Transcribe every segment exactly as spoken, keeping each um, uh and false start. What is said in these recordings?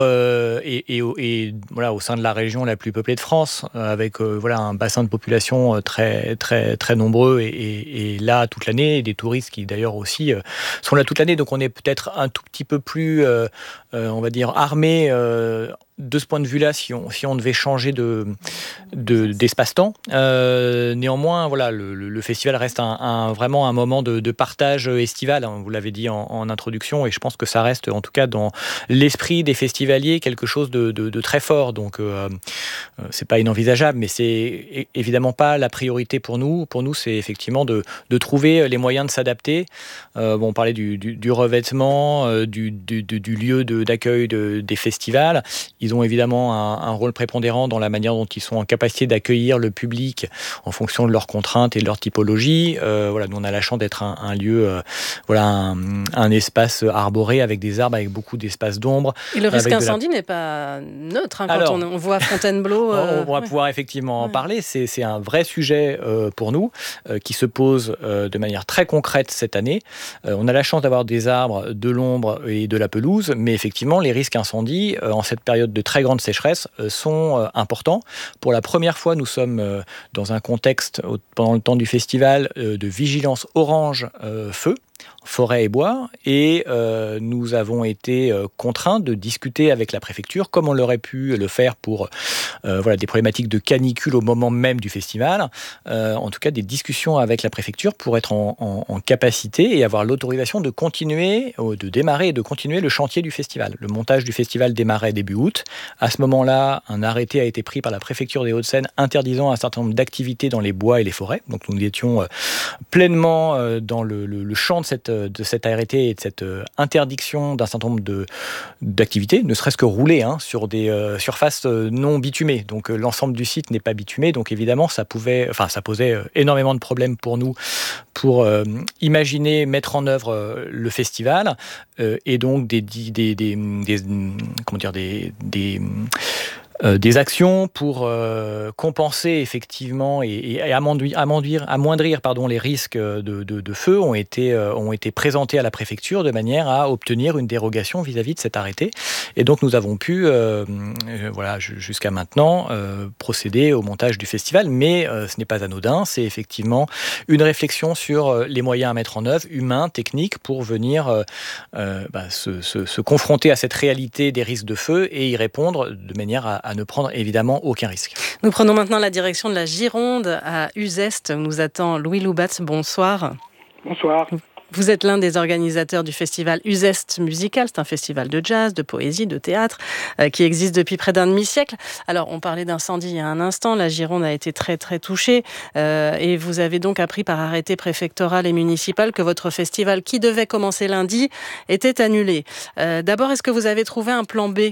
Euh, et, et, et voilà, au sein de la région la plus peuplée de France, euh, avec euh, voilà, un bassin de population euh, très, très, très nombreux et, et, et là toute l'année, et des touristes qui d'ailleurs aussi euh, sont là toute l'année. Donc on est peut-être un tout petit peu plus, euh, euh, on va dire, armé euh, de ce point de vue-là, si on, si on devait changer de, de, d'espace-temps. Euh, néanmoins, voilà, le, le, le festival reste un, un, vraiment un moment de, de partage estival, hein, vous l'avez dit en, en introduction, et je pense que ça reste, en tout cas dans l'esprit des festivaliers, quelque chose de, de, de très fort. Donc, euh, euh, c'est pas inenvisageable, mais c'est évidemment pas la priorité pour nous. Pour nous, c'est effectivement de, de trouver les moyens de s'adapter. Euh, bon, on parlait du, du, du revêtement, euh, du, du, du lieu de, d'accueil de, des festivals. Ils ont évidemment un, un rôle prépondérant dans la manière dont ils sont en capacité d'accueillir le public en fonction de leurs contraintes et de leur typologie. Euh, voilà, nous on a la chance d'être un, un lieu, euh, voilà, un, un espace arboré avec des arbres, avec beaucoup d'espaces d'ombre. Et le risque incendie la... n'est pas neutre, hein, quand Alors, on, on voit Fontainebleau. Euh, on va ouais. pouvoir effectivement en ouais. parler. C'est, c'est un vrai sujet euh, pour nous euh, qui se pose euh, de manière très concrète cette année. Euh, on a la chance d'avoir des arbres, de l'ombre et de la pelouse, mais effectivement, les risques incendies euh, en cette période de très grande sécheresse euh, sont euh, importants. Pour la première fois, nous sommes euh, dans un contexte, pendant le temps du festival, euh, de vigilance orange euh, feu. Forêt et bois, et euh, nous avons été euh, contraints de discuter avec la préfecture, comme on l'aurait pu le faire pour euh, voilà, des problématiques de canicule au moment même du festival, euh, en tout cas des discussions avec la préfecture pour être en, en, en capacité et avoir l'autorisation de continuer, de démarrer et de continuer le chantier du festival. Le montage du festival démarrait début août. À ce moment-là, un arrêté a été pris par la préfecture des Hauts-de-Seine interdisant un certain nombre d'activités dans les bois et les forêts. Donc nous étions euh, pleinement euh, dans le, le, le champ de cette de cet arrêté et de cette euh, interdiction d'un certain nombre de, d'activités, ne serait-ce que rouler hein, sur des euh, surfaces euh, non bitumées. Donc euh, l'ensemble du site n'est pas bitumé, donc évidemment ça pouvait, enfin ça posait euh, énormément de problèmes pour nous pour euh, imaginer mettre en œuvre euh, le festival euh, et donc des, des, des, des, des comment dire des, des Euh, des actions pour euh, compenser effectivement et, et amoindrir, amoindrir, amoindrir pardon, les risques de, de, de feu ont été, euh, ont été présentés à la préfecture de manière à obtenir une dérogation vis-à-vis de cet arrêté. Et donc nous avons pu, euh, euh, voilà, jusqu'à maintenant, euh, procéder au montage du festival, mais euh, ce n'est pas anodin, c'est effectivement une réflexion sur les moyens à mettre en œuvre, humains, techniques, pour venir euh, euh, bah, se, se, se confronter à cette réalité des risques de feu et y répondre de manière à, à ne prendre évidemment aucun risque. Nous prenons maintenant la direction de la Gironde à Uzeste. Nous attend Louis Loubat. Bonsoir. Bonsoir. Vous êtes l'un des organisateurs du festival Uzeste Musical. C'est un festival de jazz, de poésie, de théâtre euh, qui existe depuis près d'un demi-siècle. Alors, on parlait d'incendie il y a un instant. La Gironde a été très, très touchée. Euh, et vous avez donc appris par arrêté préfectoral et municipal que votre festival, qui devait commencer lundi, était annulé. Euh, d'abord, est-ce que vous avez trouvé un plan B ?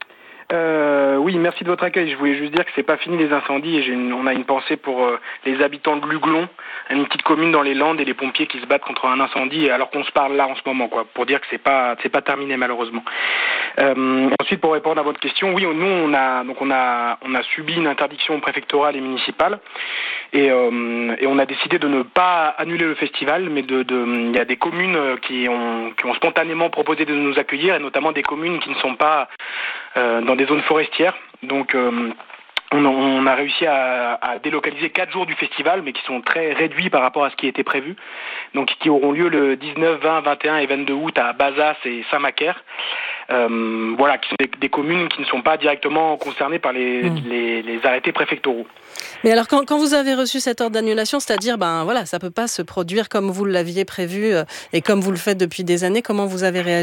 Euh, oui, merci de votre accueil. Je voulais juste dire que c'est pas fini les incendies et j'ai une, on a une pensée pour euh, les habitants de Luglon, une petite commune dans les Landes, et les pompiers qui se battent contre un incendie alors qu'on se parle là en ce moment, quoi, pour dire que c'est pas c'est pas terminé malheureusement. Euh, ensuite, pour répondre à votre question, oui, nous on a donc on a on a subi une interdiction préfectorale et municipale et, euh, et on a décidé de ne pas annuler le festival, mais de de il y a des communes qui ont qui ont spontanément proposé de nous accueillir, et notamment des communes qui ne sont pas euh, dans des zones forestières. Donc euh, on, on a réussi à, à délocaliser quatre jours du festival, mais qui sont très réduits par rapport à ce qui était prévu. Donc qui auront lieu le dix-neuf, vingt, vingt et un et vingt-deux août à Bazas et Saint-Macaire. Euh, voilà, qui sont des, des communes qui ne sont pas directement concernées par les, mmh. les, les arrêtés préfectoraux. Mais alors, quand, quand vous avez reçu cette ordre d'annulation, c'est-à-dire, ben voilà, ça peut pas se produire comme vous l'aviez prévu euh, et comme vous le faites depuis des années, comment vous avez réagi ?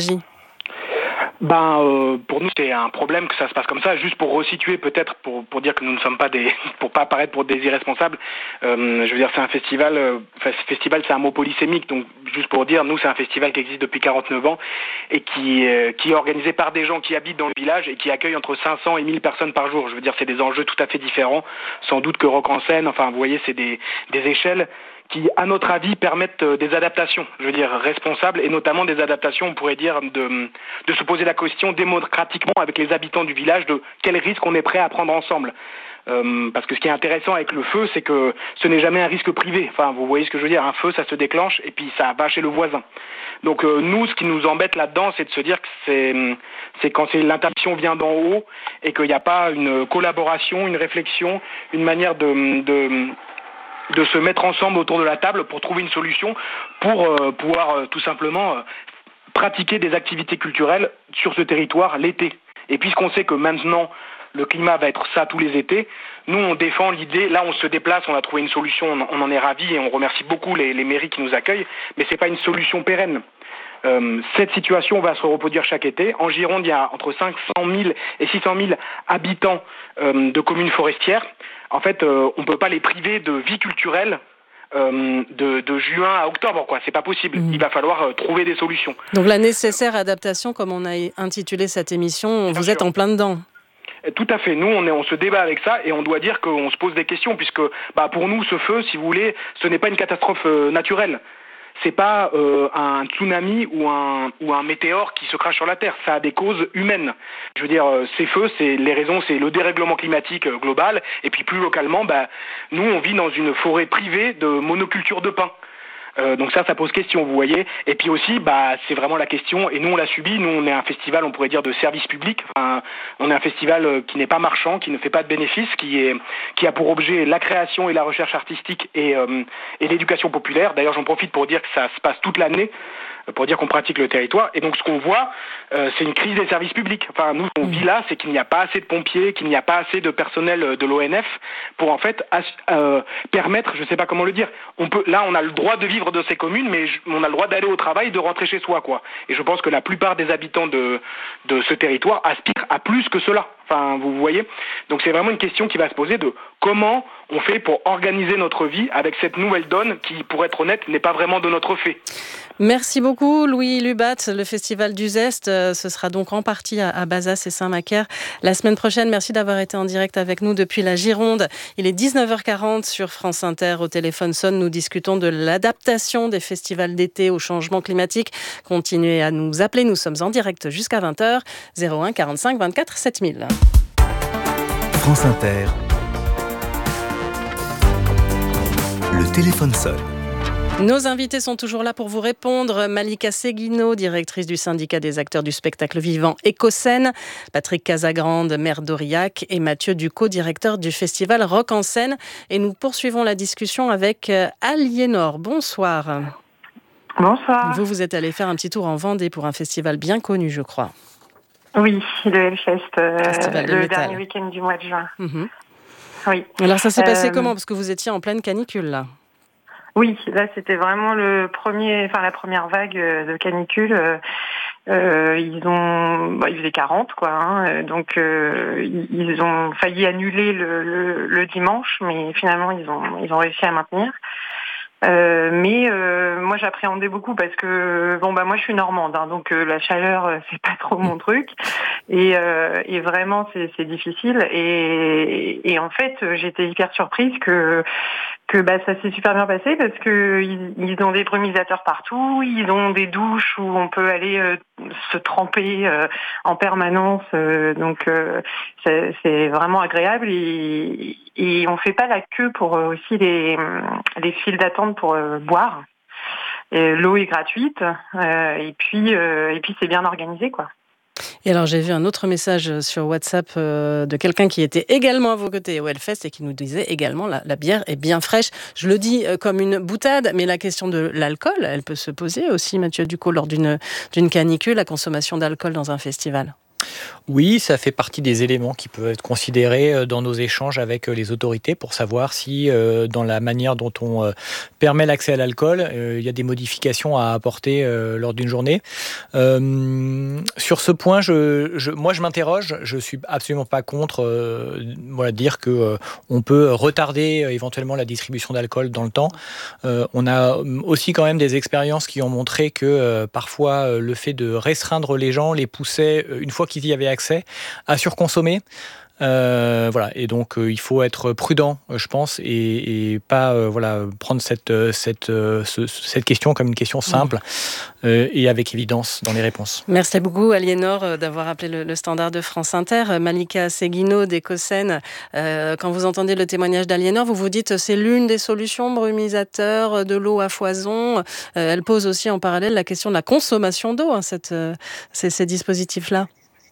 Ben, euh, pour nous, c'est un problème que ça se passe comme ça. Juste pour resituer, peut-être, pour pour dire que nous ne sommes pas des, pour pas apparaître pour des irresponsables. Euh, je veux dire, c'est un festival. Euh, enfin, festival, c'est un mot polysémique. Donc, juste pour dire, nous, c'est un festival qui existe depuis quarante-neuf ans et qui euh, qui est organisé par des gens qui habitent dans le village et qui accueille entre cinq cents et mille personnes par jour. Je veux dire, c'est des enjeux tout à fait différents. Sans doute que Rock en scène. Enfin, vous voyez, c'est des des échelles qui, à notre avis, permettent des adaptations, je veux dire, responsables, et notamment des adaptations, on pourrait dire, de, de se poser la question démocratiquement avec les habitants du village de quels risques on est prêt à prendre ensemble. Euh, parce que ce qui est intéressant avec le feu, c'est que ce n'est jamais un risque privé. Enfin, vous voyez ce que je veux dire, un feu, ça se déclenche et puis ça va chez le voisin. Donc euh, nous, ce qui nous embête là-dedans, c'est de se dire que c'est, c'est quand c'est, l'interdiction vient d'en haut et qu'il n'y a pas une collaboration, une réflexion, une manière de... de de se mettre ensemble autour de la table pour trouver une solution pour euh, pouvoir euh, tout simplement euh, pratiquer des activités culturelles sur ce territoire l'été. Et puisqu'on sait que maintenant le climat va être ça tous les étés, nous on défend l'idée, là on se déplace, on a trouvé une solution, on en est ravis et on remercie beaucoup les, les mairies qui nous accueillent, mais c'est pas une solution pérenne. Euh, cette situation va se reproduire chaque été. En Gironde, il y a entre cinq cent mille et six cent mille habitants euh, de communes forestières. En fait, euh, on ne peut pas les priver de vie culturelle euh, de, de juin à octobre, quoi. C'est pas possible. Mmh. Il va falloir euh, trouver des solutions. Donc la nécessaire adaptation, comme on a intitulé cette émission, Bien vous sûr. êtes en plein dedans. Tout à fait. Nous, on, est, on se débat avec ça et on doit dire qu'on se pose des questions puisque, bah, pour nous, ce feu, si vous voulez, ce n'est pas une catastrophe euh, naturelle. C'est pas euh, un tsunami ou un ou un météore qui se crache sur la Terre. Ça a des causes humaines. Je veux dire, euh, ces feux, c'est les raisons, c'est le dérèglement climatique euh, global. Et puis plus localement, bah, nous, on vit dans une forêt privée de monoculture de pin. Euh, donc ça, ça pose question, vous voyez. Et puis aussi, bah, c'est vraiment la question, et nous on l'a subi, nous on est un festival, on pourrait dire, de service public. Enfin, on est un festival qui n'est pas marchand, qui ne fait pas de bénéfices, qui est, qui a pour objet la création et la recherche artistique et, euh, et l'éducation populaire. D'ailleurs, j'en profite pour dire que ça se passe toute l'année, pour dire qu'on pratique le territoire. Et donc ce qu'on voit, euh, c'est une crise des services publics. Enfin, nous, ce qu'on vit là, c'est qu'il n'y a pas assez de pompiers, qu'il n'y a pas assez de personnel de l'O N F pour en fait as- euh, permettre, je ne sais pas comment le dire, on peut, là on a le droit de vivre de ces communes, mais on a le droit d'aller au travail, de rentrer chez soi, quoi. Et je pense que la plupart des habitants de, de ce territoire aspirent à plus que cela. Enfin, vous voyez. Donc c'est vraiment une question qui va se poser de comment on fait pour organiser notre vie avec cette nouvelle donne qui, pour être honnête, n'est pas vraiment de notre fait. Merci beaucoup Louis Lubat. Le festival d'Uzeste, euh, ce sera donc en partie à, à Bazas et Saint-Macaire la semaine prochaine. Merci d'avoir été en direct avec nous depuis la Gironde. Il est dix-neuf heures quarante sur France Inter. Au téléphone sonne, nous discutons de l'adaptation des festivals d'été au changement climatique. Continuez à nous appeler, nous sommes en direct jusqu'à vingt heures. zéro un quarante-cinq vingt-quatre sept mille. France Inter. Le téléphone sonne. Nos invités sont toujours là pour vous répondre. Malika Seguino, directrice du syndicat des acteurs du spectacle vivant Écoscène, Patrick Casagrande, maire d'Aurillac, et Mathieu Ducot, directeur du festival Rock en Scène. Et nous poursuivons la discussion avec Aliénor. Bonsoir. Bonsoir. Vous, vous êtes allé faire un petit tour en Vendée pour un festival bien connu, je crois. Oui, le Hellfest, euh, le métal. dernier week-end du mois de juin. Mmh. Oui. Alors ça s'est passé euh, comment ? Parce que vous étiez en pleine canicule, là. Oui, là c'était vraiment le premier, enfin la première vague de canicule. Euh, ils ont, bah, il faisait quarante quoi, hein, donc euh, ils ont failli annuler le, le, le dimanche, mais finalement ils ont ils ont réussi à maintenir. Euh, mais euh, moi j'appréhendais beaucoup parce que bon bah moi je suis normande, hein, donc euh, la chaleur euh, c'est pas trop mon truc et, euh, et vraiment c'est, c'est difficile et, et en fait j'étais hyper surprise que que bah ça s'est super bien passé parce que ils, ils ont des brumisateurs partout, ils ont des douches où on peut aller euh, se tremper euh, en permanence, euh, donc euh, c'est, c'est vraiment agréable et, et on fait pas la queue pour euh, aussi les les files d'attente pour euh, boire. Et l'eau est gratuite euh, et puis euh, et puis c'est bien organisé quoi. Et alors, j'ai vu un autre message sur WhatsApp euh, de quelqu'un qui était également à vos côtés au Hellfest et qui nous disait également la, la bière est bien fraîche. Je le dis euh, comme une boutade, mais la question de l'alcool, elle peut se poser aussi, Mathieu Ducot, lors d'une, d'une canicule, la consommation d'alcool dans un festival. Oui, ça fait partie des éléments qui peuvent être considérés dans nos échanges avec les autorités pour savoir si, euh, dans la manière dont on euh, permet l'accès à l'alcool, euh, il y a des modifications à apporter euh, lors d'une journée. Euh, sur ce point, je, je, moi je m'interroge, je suis absolument pas contre euh, voilà, dire que euh, on peut retarder euh, éventuellement la distribution d'alcool dans le temps. Euh, on a aussi quand même des expériences qui ont montré que euh, parfois euh, le fait de restreindre les gens les poussait, une fois qu'ils y avaient accès, à surconsommer. Euh, voilà, et donc euh, il faut être prudent, euh, je pense, et, et pas euh, voilà prendre cette cette euh, ce, cette question comme une question simple mmh. euh, et avec évidence dans les réponses. Merci beaucoup Aliénor d'avoir appelé le, le standard de France Inter. Malika Seguino d'Écossène, euh, quand vous entendez le témoignage d'Aliénor, vous vous dites c'est l'une des solutions, brumisateur, de l'eau à foison. Euh, elle pose aussi en parallèle la question de la consommation d'eau, hein, cette, euh, ces, ces dispositifs-là.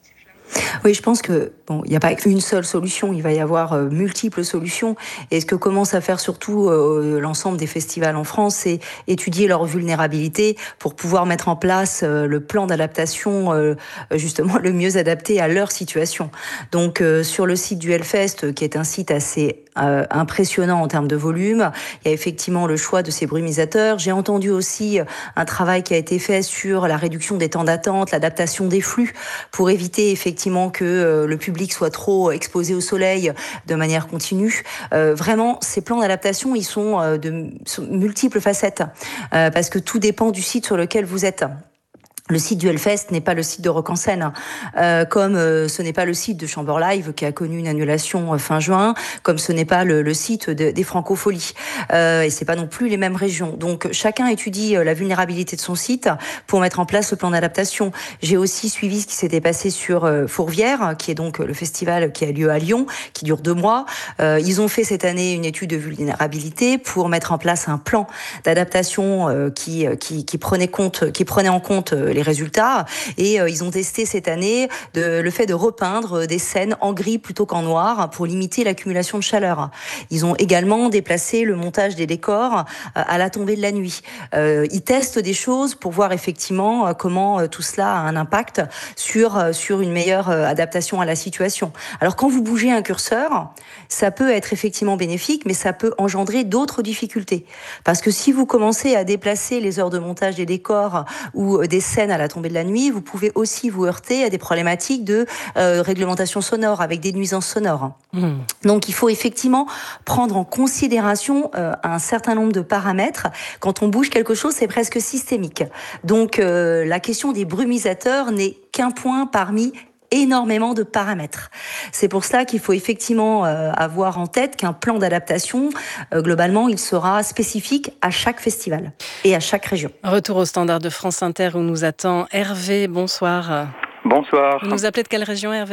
Oui, je pense que bon, il n'y a pas une seule solution, il va y avoir euh, multiples solutions. Et ce que commence à faire surtout euh, l'ensemble des festivals en France, c'est étudier leur vulnérabilité pour pouvoir mettre en place euh, le plan d'adaptation euh, justement le mieux adapté à leur situation. Donc euh, sur le site du Hellfest, qui est un site assez euh, impressionnant en termes de volume, il y a effectivement le choix de ces brumisateurs. J'ai entendu aussi un travail qui a été fait sur la réduction des temps d'attente, l'adaptation des flux pour éviter effectivement effectivement que euh, le public soit trop exposé au soleil de manière continue. Euh, vraiment, ces plans d'adaptation, ils sont euh, de sont multiples facettes euh, parce que tout dépend du site sur lequel vous êtes. Le site du Hellfest n'est pas le site de Rock en Seine, euh, comme euh, ce n'est pas le site de Chamber Live qui a connu une annulation euh, fin juin, comme ce n'est pas le, le site de, des Francopholies. Euh, et c'est pas non plus les mêmes régions. Donc chacun étudie euh, la vulnérabilité de son site pour mettre en place le plan d'adaptation. J'ai aussi suivi ce qui s'était passé sur euh, Fourvière, qui est donc le festival qui a lieu à Lyon, qui dure deux mois. Euh, ils ont fait cette année une étude de vulnérabilité pour mettre en place un plan d'adaptation euh, qui, qui, qui prenait compte, qui prenait en compte euh, les résultats, et euh, ils ont testé cette année de, le fait de repeindre des scènes en gris plutôt qu'en noir pour limiter l'accumulation de chaleur. Ils ont également déplacé le montage des décors euh, à la tombée de la nuit. Euh, ils testent des choses pour voir effectivement euh, comment euh, tout cela a un impact sur, euh, sur une meilleure euh, adaptation à la situation. Alors quand vous bougez un curseur, ça peut être effectivement bénéfique, mais ça peut engendrer d'autres difficultés. Parce que si vous commencez à déplacer les heures de montage des décors ou des scènes à la tombée de la nuit, vous pouvez aussi vous heurter à des problématiques de euh, réglementation sonore avec des nuisances sonores. Mmh. Donc il faut effectivement prendre en considération euh, un certain nombre de paramètres. Quand on bouge quelque chose, c'est presque systémique. Donc euh, la question des brumisateurs n'est qu'un point parmi énormément de paramètres. C'est pour cela qu'il faut effectivement euh, avoir en tête qu'un plan d'adaptation, euh, globalement, il sera spécifique à chaque festival et à chaque région. Retour au standard de France Inter où nous attend Hervé. Bonsoir. Bonsoir. Vous nous appelez de quelle région, Hervé ?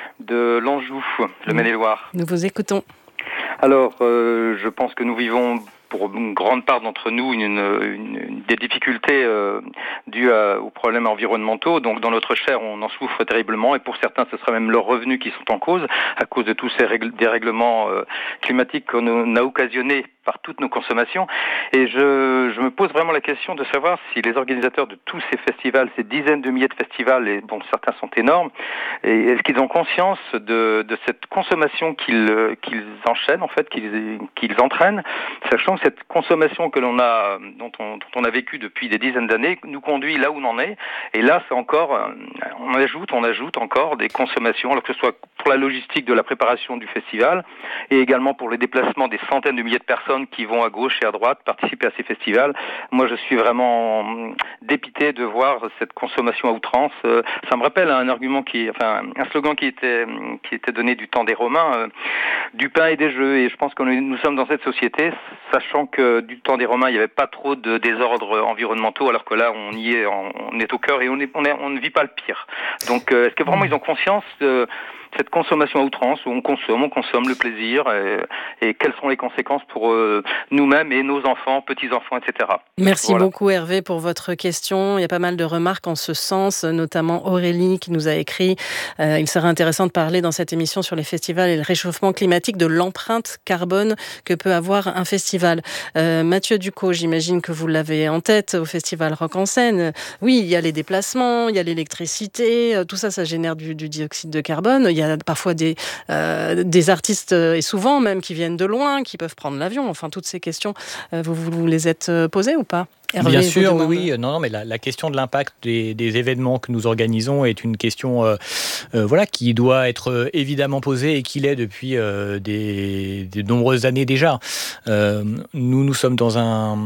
De l'Anjou, le Maine-et-Loire. Nous vous écoutons. Alors, euh, je pense que nous vivons pour une grande part d'entre nous une, une, une, des difficultés euh, dues à, aux problèmes environnementaux. Donc dans notre chair, on en souffre terriblement, et pour certains, ce sera même leurs revenus qui sont en cause à cause de tous ces règles, dérèglements euh, climatiques qu'on a occasionnés par toutes nos consommations. Et je, je me pose vraiment la question de savoir si les organisateurs de tous ces festivals, ces dizaines de milliers de festivals, et dont certains sont énormes, et est-ce qu'ils ont conscience de, de cette consommation qu'ils, qu'ils enchaînent, en fait, qu'ils, qu'ils entraînent, sachant que cette consommation que l'on a, dont on, dont on a vécu depuis des dizaines d'années, nous conduit là où on en est. Et là, c'est encore, on ajoute, on ajoute encore des consommations, alors que ce soit pour la logistique de la préparation du festival, et également pour les déplacements des centaines de milliers de personnes qui vont à gauche et à droite participer à ces festivals. Moi, je suis vraiment dépité de voir cette consommation à outrance. Ça me rappelle un argument qui, enfin, un slogan qui était, qui était donné du temps des Romains, euh, du pain et des jeux. Et je pense que nous sommes dans cette société, sachant que du temps des Romains, il n'y avait pas trop de désordres environnementaux, alors que là, on y est, on est au cœur et on, est, on, est, on ne vit pas le pire. Donc, euh, est-ce que vraiment ils ont conscience de cette consommation à outrance, où on consomme, on consomme le plaisir, et, et quelles sont les conséquences pour euh, nous-mêmes et nos enfants, petits-enfants, et cetera. Merci voilà. beaucoup Hervé pour votre question. Il y a pas mal de remarques en ce sens, notamment Aurélie qui nous a écrit euh, il serait intéressant de parler dans cette émission sur les festivals et le réchauffement climatique de l'empreinte carbone que peut avoir un festival. Euh, Mathieu Ducot, j'imagine que vous l'avez en tête au festival Rock en Seine. Oui, il y a les déplacements, il y a l'électricité, tout ça, ça génère du, du dioxyde de carbone. Il y a parfois des, euh, des artistes, et souvent même, qui viennent de loin, qui peuvent prendre l'avion. Enfin, toutes ces questions, euh, vous, vous les êtes posées ou pas ? Hervé, bien sûr, oui, oui. Non, non, mais la, la question de l'impact des, des événements que nous organisons est une question euh, euh, voilà, qui doit être euh, évidemment posée et qui l'est depuis euh, des, des nombreuses années déjà. Euh, nous, nous sommes dans un...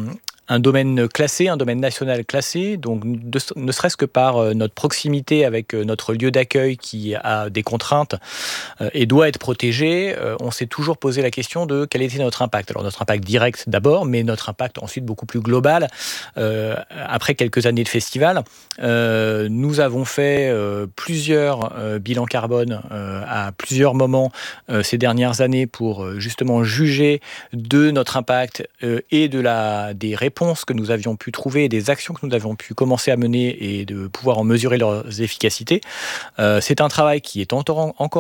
un domaine classé, un domaine national classé, donc de, ne serait-ce que par notre proximité avec notre lieu d'accueil qui a des contraintes et doit être protégé, on s'est toujours posé la question de quel était notre impact. Alors notre impact direct d'abord, mais notre impact ensuite beaucoup plus global. Euh, après quelques années de festival, euh, nous avons fait euh, plusieurs euh, bilans carbone euh, à plusieurs moments euh, ces dernières années pour euh, justement juger de notre impact euh, et de la, des réponses que nous avions pu trouver, des actions que nous avions pu commencer à mener et de pouvoir en mesurer leurs efficacités. Euh, c'est un travail qui est encore